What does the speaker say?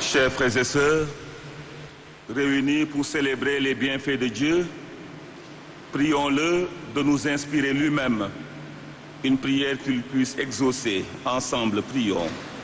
Chers frères et sœurs, réunis pour célébrer les bienfaits de Dieu, prions-le de nous inspirer lui-même une prière qu'il puisse exaucer. Ensemble, prions.